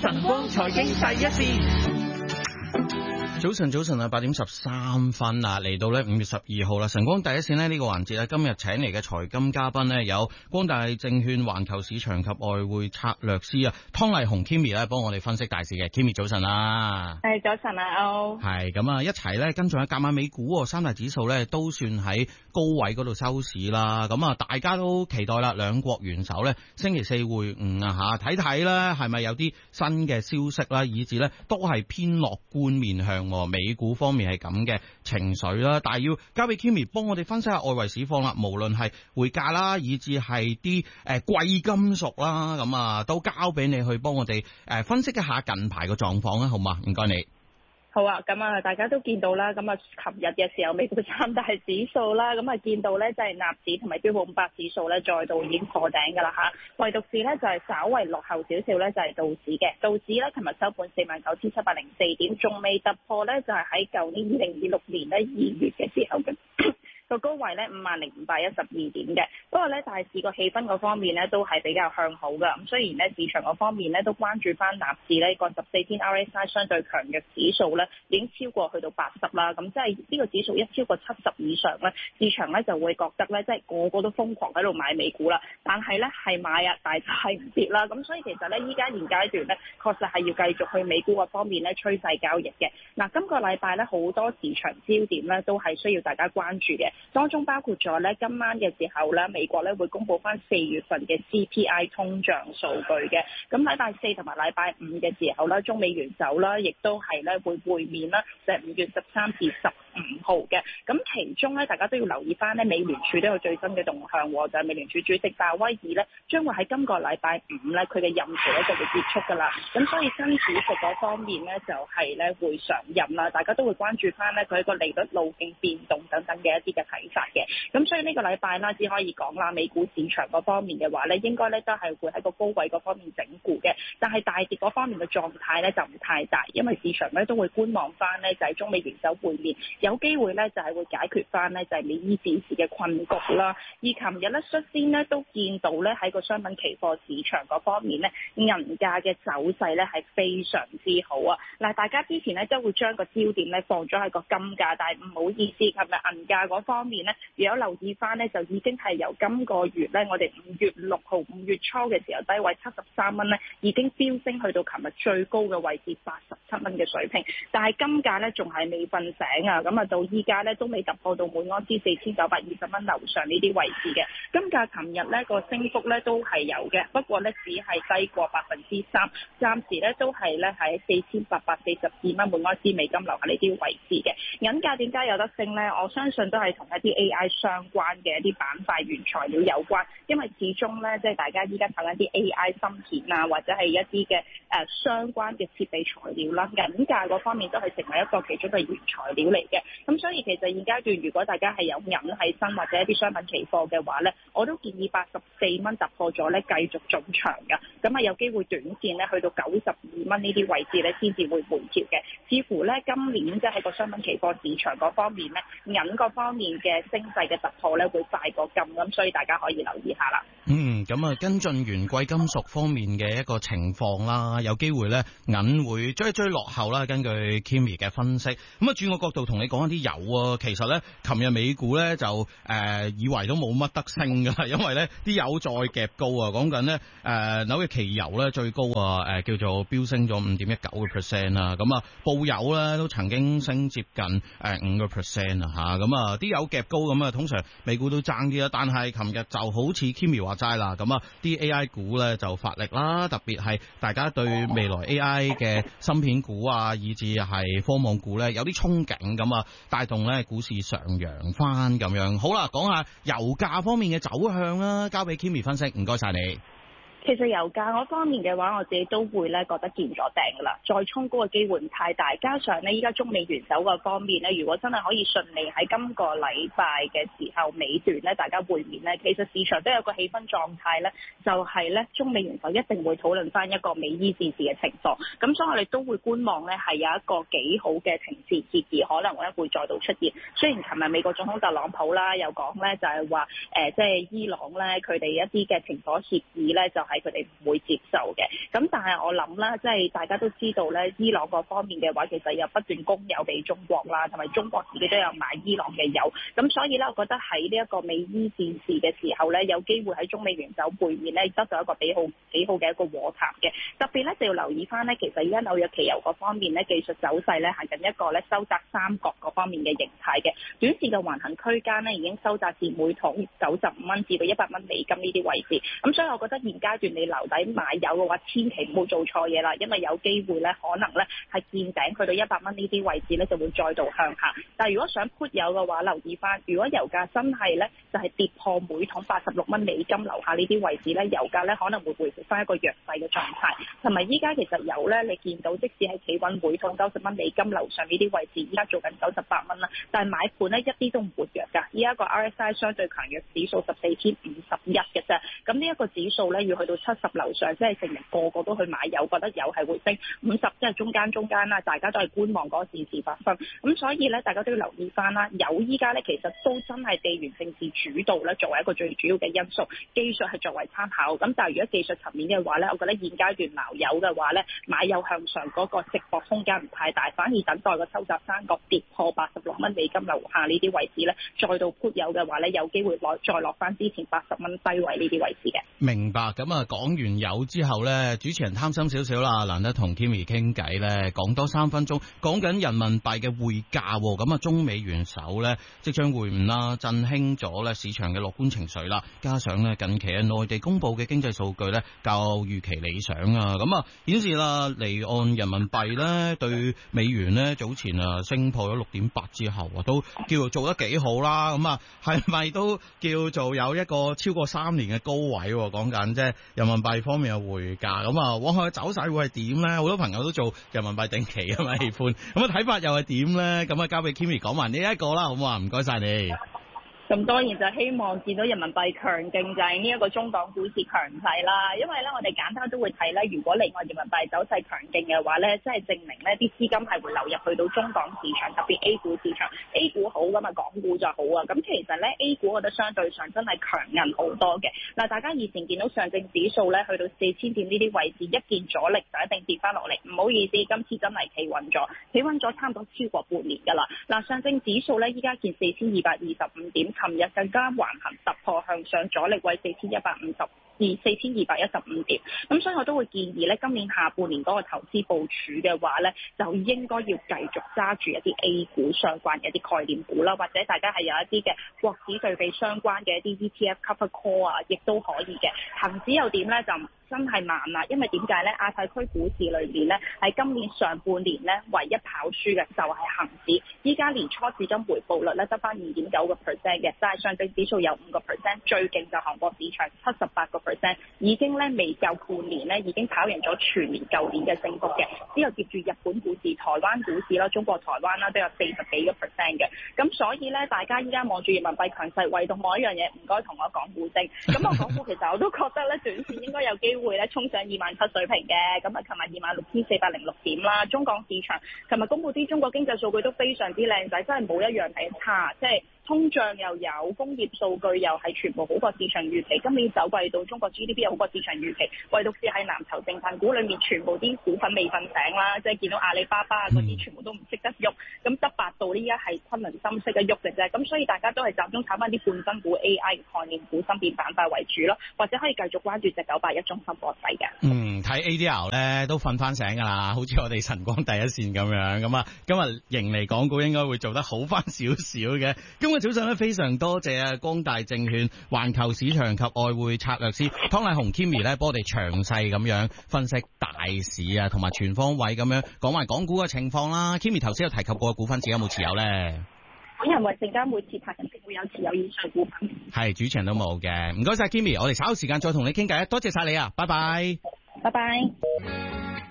晨光財經第一線。 早晨啊，8:13啊，嚟到咧5月12號啦。晨光第一線呢，呢個環節咧，今日請嚟嘅財金嘉賓呢，有光大證券環球市場及外匯策略師啊，湯麗紅 Kimmy 咧，幫我哋分析大市嘅。Kimmy 早晨啊。 係早晨啊，歐。 係咁啊，一齊咧跟進下隔晚美股三大指數咧都算喺高位嗰度收市啦。咁啊，大家都期待啦，兩國元首咧星期四會晤啊吓，睇睇咧係咪有啲新嘅消息啦，以至咧都係偏樂觀面向。美股方面係咁嘅情緒啦，但係要交俾 Kimmy 幫我哋分析下外圍市況啦，無論係匯價啦，以至係啲貴金屬啦，咁啊都交俾你去幫我哋分析一下近排個狀況啦，好嘛？唔該你。 好啊，咁啊，大家都見到啦，咁啊，琴日嘅時候，美股三大指數啦，咁啊，見到咧就係納指同埋標普500指數咧，再度已經破頂噶啦吓，唯獨是咧就係稍為落後少少咧，就係道指嘅，道指咧琴日收盤49,704點，仲未突破咧，就係喺舊年2026年咧2月嘅時候嘅。個高位咧50,512點嘅，不過咧大市個氣氛嗰方面咧都係比較向好噶。咁雖然咧市場嗰方面咧都關注翻納指呢個14天 RSI 相對強嘅指數咧已經超過去到80啦。咁即係呢個指數一超過70以上咧，市場咧就會覺得咧即係個個都瘋狂喺度買美股啦。但係咧係買啊，但係唔跌啦。咁所以其實咧依家現階段咧確實係要繼續去美股嗰方面咧趨勢交易嘅。嗱，今個禮拜咧好多市場焦點咧都係需要大家關注嘅。當中包括咗咧，今晚嘅時候咧，美國咧會公布翻4月份嘅 CPI 通脹數據嘅。咁禮拜4同埋禮拜5嘅時候咧，中美元首啦，亦都係咧會面啦，就係5月13至15號嘅。咁其中咧，大家都要留意翻咧，美聯儲都有最新嘅動向，就係美聯儲主席鮑威爾咧，將會喺今個禮拜5咧，佢嘅任期咧就會結束噶啦。咁所以新指數嗰方面咧，就係咧會上任啦，大家都會關注翻咧佢個利率路徑變動等等嘅一啲嘅睇法嘅。咁所以呢個禮拜啦，只可以講啦，美股市場嗰方面嘅話咧，應該咧都係會喺個高位嗰方面整固嘅。但係大跌嗰方面嘅狀態咧就唔太大，因為市場咧都會觀望翻咧就係中美元首會面，有機會咧就係會解決翻咧就係美伊戰事嘅困局啦。而琴日咧率先咧都見到咧喺個商品期貨市場嗰方面咧銀價嘅走勢咧係非常之好啊！嗱，大家之前咧都會將個焦點咧放咗喺個金價，但係唔好意思，琴日銀價嗰方面咧，如果留意翻咧，就已經係由今個月咧，我哋5月6號5月初嘅時候低位73蚊咧，已經飆升去到琴日最高嘅位置87蚊嘅水平。但係金價咧仲係未瞓醒啊！咁啊到依家咧都未突破到每盎司4920蚊樓上呢啲位置嘅。金價琴日咧個升幅咧都係有嘅，不過咧只係低過3%，暫時咧都係咧喺4842蚊每盎司美金樓下呢啲位置嘅。銀價點解有得升咧？我相信都係同一啲 AI 相關嘅一啲板塊原材料有關，因為始終咧即係大家依家睇緊啲 AI 芯片啊，或者係一啲嘅相關嘅設備材料啦，銀價嗰方面都係成為一個其中嘅原材料嚟嘅。咁所以其實現階段如果大家係有銀喺身或者一啲商品期貨嘅話咧，我都建議84蚊突破咗咧繼續進場㗎。咁啊有機會短線咧去到92蚊呢啲位置咧先至會回調嘅。似乎咧今年即係喺個商品期貨市場嗰方面咧，銀嗰方面嘅升勢嘅突破咧會快過金，咁所以大家可以留意下啦。 咁啊跟進完貴金屬方面嘅一個情況啦，有機會咧銀會追落後啦。根據 Kimmy 嘅分析，咁啊轉個角度同你講一啲油啊，其實咧琴日美股咧就以為都冇乜得升噶，因為咧啲油再夾高啊，講緊咧紐約期油咧最高叫做飆升咗5.19% 啦，咁啊布油咧都曾經升接近5% 啊吓，咁啊啲油夾高咁啊，通常美股都爭啲啦，但係琴日就好似 Kimmy 話齋啦，咁啊啲 AI 股咧就發力啦，特別係大家對未來 AI 嘅芯片股啊，以至係科網股咧有啲憧憬，咁啊帶動咧股市上揚翻咁樣。好啦，講下油價方面嘅走向啦，交俾 Kimmy 分析，唔該晒你。 其實油價嗰方面嘅話，我自己都會咧覺得見咗頂噶啦，再衝高嘅機會唔太大。加上呢，依家中美元首嗰方面咧，如果真係可以順利喺今個禮拜嘅時候尾段咧，大家會面咧，其實市場都有個氣氛狀態咧，就係咧中美元首一定會討論翻一個美伊戰事嘅情況。咁所以我哋都會觀望咧，係有一個幾好嘅停戰協議可能咧會再度出現。雖然琴日美國總統特朗普啦又講咧，就係話即係伊朗咧佢哋一啲嘅停火協議咧就係係佢哋唔會接受嘅。咁但係我諗啦，即係大家都知道咧，伊朗嗰方面嘅話，其實又不斷供油俾中國啦，同埋中國自己都有買伊朗嘅油。咁所以咧，我覺得喺呢一個美伊戰事嘅時候咧，有機會喺中美元首會面咧，得到一個幾好嘅一個和談嘅。特別咧就要留意翻咧，其實而家紐約期油嗰方面咧，技術走勢咧係緊一個咧收窄三角嗰方面嘅形態嘅。短線嘅橫行區間咧已經收窄至每桶95蚊至到100蚊美金呢啲位置。咁所以我覺得現階段你留底買油嘅話，千祈唔好做錯嘢啦，因為有機會咧可能咧係見頂去到100蚊呢啲位置咧就會再度向下。但係如果想 put 油嘅話，留意翻，如果油價真係咧就係跌破每桶86蚊美金樓下呢啲位置咧，油價咧可能會回復翻一個弱勢嘅狀態。同埋依家其實油咧，你見到即使係企穩每桶90蚊美金樓上呢啲位置，依家做緊98蚊啦，但係買盤咧一啲都唔活躍㗎。依家個 RSI 相對強弱指數14,051嘅啫。咁呢一個指數咧要去到70樓上，即係證明個個都去買油，覺得油係會升50，即係中間啦，大家都係觀望嗰個事發生。咁所以咧，大家都要留意翻啦。油依家咧其實都真係地緣政治主導咧，作為一個最主要嘅因素，技術係作為參考。咁但係如果技術層面嘅話咧，我覺得現階段撈油嘅話咧，買油向上嗰個值博空間唔太大，反而等待個收窄三角跌破86蚊美金樓下呢啲位置咧，再度 put 油嘅話咧，有機會再落翻之前80蚊低位呢啲位置嘅。 明白。咁啊，講完油之後咧，主持人貪心少少啦，難得同 Kimi 傾偈咧，講多3分鐘，講緊人民幣嘅匯價。咁啊，中美元首咧即將會晤啦，振興咗咧市場嘅樂觀情緒啦。加上咧近期內地公布嘅經濟數據咧較預期理想啊，咁啊顯示啦離岸人民幣咧對美元咧早前啊升破咗6.8之後啊，都叫做做得幾好啦。咁啊係咪都叫做有一個超過3年嘅高位？講緊即係人民幣方面嘅匯價。咁啊往後走勢會係點咧？好多朋友都做人民幣定期啊嘛，喜歡。咁啊睇法又係點咧？咁啊交俾 Kimi 講埋呢一個啦，好唔好啊？唔該晒你。 咁當然就希望見到人民幣強勁，就係呢一個中港股市強勢啦。因為咧，我哋簡單都會睇咧，如果離岸人民幣走勢強勁嘅話咧，即係證明咧啲資金係會流入去到中港市場，特別 A 股市場。A 股好㗎嘛，港股就好啊。咁其實咧 A 股我覺得相對上真係強韌好多嘅。嗱，大家以前見到上證指數咧去到4000點呢啲位置，一見阻力就一定跌翻落嚟。唔好意思，今次真係企穩咗差唔多超過半年㗎啦。嗱，上證指數咧依家見4225點。琴日更加橫行突破向上阻力位4150至4215點，咁所以我都會建議咧，今年下半年嗰個投資部署嘅話咧，就應該要繼續揸住一啲 A 股相關嘅一啲概念股啦，或者大家係有一啲嘅國指對比相關嘅一啲 ETF cover call 啊，亦都可以嘅。恒指又點咧？就真係慢啦，因為點解咧？亞太區股市裏面咧，喺今年上半年咧，唯一跑輸嘅就係恒指。依家年初至今回報率咧得翻2.9%嘅，但係上證指數有5%，最勁就韓國市場78%，已經咧未夠半年咧，已經跑贏咗全年舊年嘅升幅嘅。之後接住日本股市、台灣股市啦、中國台灣啦，都有40幾個%嘅。咁所以咧，大家依家望住人民幣強勢，唯獨我一樣嘢，唔該同我講股證。咁我講股其實我都覺得咧，短線應該有機會咧衝上27,000水平嘅。咁啊，琴日26,406點啦。中港市場琴日公布啲中國經濟數據都非常之靚仔，真係冇一樣係差，即係通脹又有，工業數據又係全部好過市場預期。今年首季度中國 GDP 又好過市場預期，唯獨是喺藍籌成分股裏面，全部啲股份未瞓醒啦，即係見到阿里巴巴嗰啲全部都唔識得喐，咁得百度呢一係昆侖心識嘅喐嘅啫。咁所以大家都係集中炒翻啲半新股 AI 概念股、芯片板塊為主咯，或者可以繼續關注隻981中芯國際嘅。 睇 ADR 咧都瞓翻醒㗎啦，好似我哋晨光第一線咁樣。咁啊，今日盈利港股應該會做得好翻少少嘅。今日早上咧非常多謝啊光大證券環球市場及外匯策略師湯禮雄 Kimi 咧幫我哋詳細咁樣分析大市啊，同埋全方位咁樣講埋港股嘅情況啦。Kimi 頭先有提及過嘅股份，自己有冇持有咧？ 本人為證監會持牌人，會有持有以上股份。 係主持人都冇嘅，唔該晒 Kimi，我哋稍後時間再同你傾偈，多謝晒你啊，拜拜。 拜拜。